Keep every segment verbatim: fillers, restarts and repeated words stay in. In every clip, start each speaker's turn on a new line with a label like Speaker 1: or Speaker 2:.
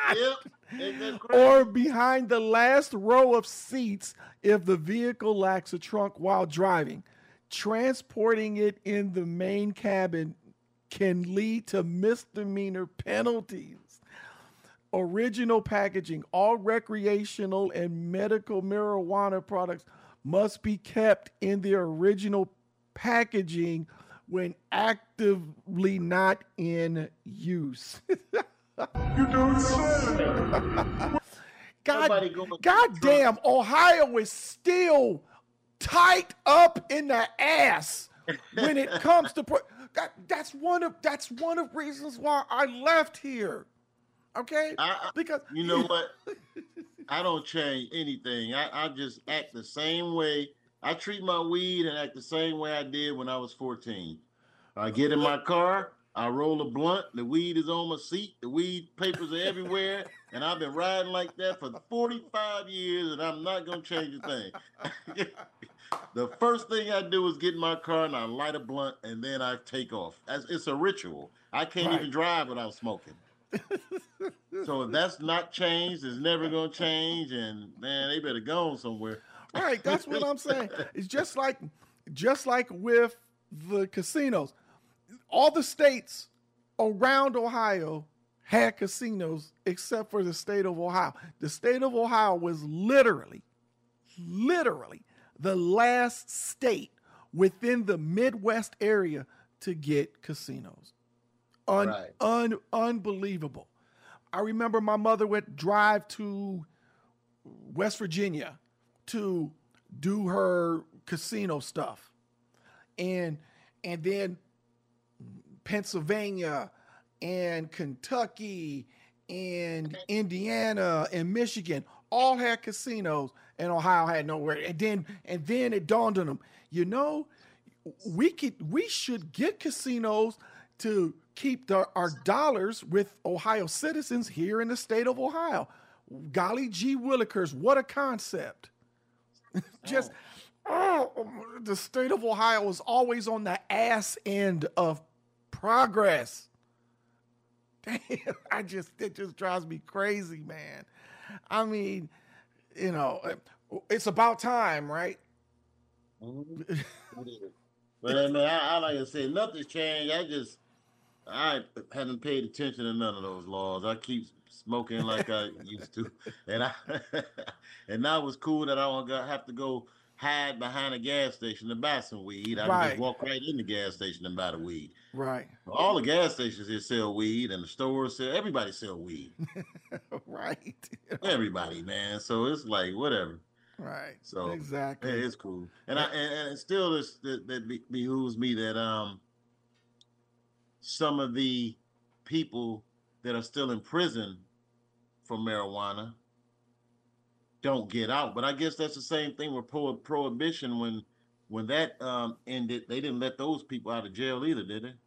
Speaker 1: Yep. Ain't that crazy?
Speaker 2: Or behind the last row of seats if the vehicle lacks a trunk while driving. Transporting it in the main cabin can lead to misdemeanor penalties. Original packaging. All recreational and medical marijuana products must be kept in their original packaging when actively not in use.
Speaker 3: You don't say.
Speaker 2: God, God damn, Ohio is still tight up in the ass when it comes to pro- that. That's one of that's one of reasons why I left here. Okay,
Speaker 1: I,
Speaker 2: because
Speaker 1: you know what, I don't change anything. I, I just act the same way. I treat my weed and act the same way I did when I was fourteen. I get in my car, I roll a blunt, the weed is on my seat, the weed papers are everywhere, and I've been riding like that for forty-five years, and I'm not going to change a thing. The first thing I do is get in my car and I light a blunt, and then I take off. That's, it's a ritual. I can't
Speaker 2: Right.
Speaker 1: even drive without smoking. So if that's not changed, it's never going to change, and man, they better go on somewhere.
Speaker 2: Right, that's what I'm saying. It's just like just like with the casinos. All the states around Ohio had casinos except for the state of Ohio. The state of Ohio was literally, literally the last state within the Midwest area to get casinos. Un-
Speaker 1: Right.
Speaker 2: un- unbelievable. I remember my mother would drive to West Virginia to do her casino stuff. And and then Pennsylvania and Kentucky and Indiana and Michigan all had casinos, and Ohio had nowhere. And then and then it dawned on them, you know, we could we should get casinos to keep the, our dollars with Ohio citizens here in the state of Ohio. Golly gee willikers, what a concept. Just oh. oh, the state of Ohio is always on the ass end of progress. Damn, I just it just drives me crazy, man. I mean, you know, it's about time, right?
Speaker 1: Mm-hmm. But man, I, I like to say nothing's changed. I just I haven't paid attention to none of those laws. I keep smoking like I used to, and I and now it's cool that I don't got, have to go hide behind a gas station to buy some weed. I
Speaker 2: Right.
Speaker 1: can just walk right in the gas station and buy the weed.
Speaker 2: Right.
Speaker 1: All the gas stations here sell weed, and the stores sell. Everybody sell weed.
Speaker 2: Right.
Speaker 1: Everybody, man. So it's like whatever.
Speaker 2: Right.
Speaker 1: So
Speaker 2: exactly.
Speaker 1: yeah, it's cool, and I and, and it still is that, that be- behooves me that um some of the people that are still in prison for marijuana don't get out. But I guess that's the same thing with pro- prohibition. When when that um ended, they didn't let those people out of jail either, did they?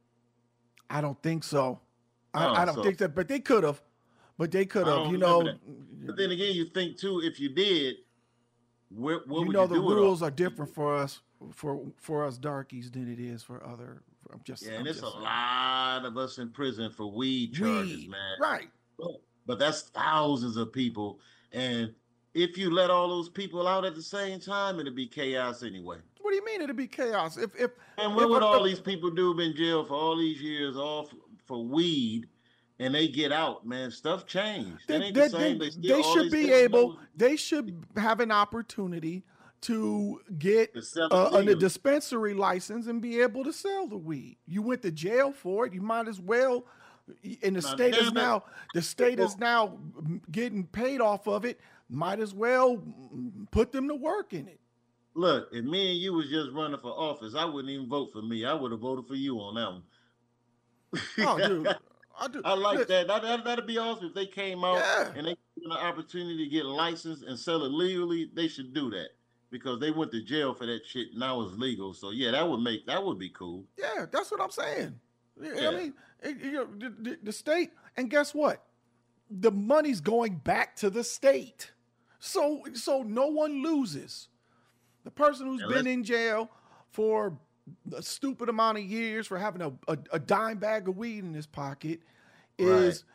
Speaker 2: I don't think so. I,
Speaker 1: Oh,
Speaker 2: I don't
Speaker 1: so-
Speaker 2: think that, but they could have. But they could
Speaker 1: I
Speaker 2: have,
Speaker 1: don't
Speaker 2: you know.
Speaker 1: remember But then again, you think too, if you did, where, what
Speaker 2: You
Speaker 1: would
Speaker 2: know
Speaker 1: you
Speaker 2: the
Speaker 1: do with all-
Speaker 2: rules are different for us for for us darkies than it is for other. I'm just
Speaker 1: Yeah,
Speaker 2: I'm
Speaker 1: and it's a
Speaker 2: just saying.
Speaker 1: lot of us in prison for weed charges,
Speaker 2: Weed,
Speaker 1: man.
Speaker 2: right?
Speaker 1: But- But that's thousands of people. And if you let all those people out at the same time, it'd be chaos anyway.
Speaker 2: What do you mean it'd be chaos? If if
Speaker 1: And what
Speaker 2: if-
Speaker 1: would
Speaker 2: if-
Speaker 1: all these people do in jail for all these years off for weed, and they get out, man? Stuff changed.
Speaker 2: They,
Speaker 1: It ain't
Speaker 2: they-
Speaker 1: the same.
Speaker 2: they-
Speaker 1: They, still,
Speaker 2: they
Speaker 1: all
Speaker 2: should
Speaker 1: these
Speaker 2: be
Speaker 1: different
Speaker 2: able.
Speaker 1: levels
Speaker 2: They should have an opportunity to get
Speaker 1: to sell it
Speaker 2: uh, a
Speaker 1: legally.
Speaker 2: dispensary license and be able to sell the weed. You went to jail for it. You might as well. And the
Speaker 1: Now,
Speaker 2: state is
Speaker 1: damn it.
Speaker 2: now the state is now getting paid off of it. Might as well put them to work in it.
Speaker 1: Look, if me and you was just running for office, I wouldn't even vote for me. I would have voted for you on that one.
Speaker 2: Oh, dude, I do.
Speaker 1: I like
Speaker 2: Look,
Speaker 1: that. That, that. That'd be awesome if they came out
Speaker 2: Yeah.
Speaker 1: and they given an opportunity to get licensed and sell it legally. They should do that because they went to jail for that shit. Now it's legal. So yeah, that would make that would be cool.
Speaker 2: Yeah, that's what I'm saying. Yeah, I
Speaker 1: Yeah.
Speaker 2: mean, it- you know, the, the, the state, and guess what? The money's going back to the state, so so no one loses. The person who's
Speaker 1: And
Speaker 2: been
Speaker 1: let's-
Speaker 2: in jail for a stupid amount of years for having a, a, a dime bag of weed in his pocket is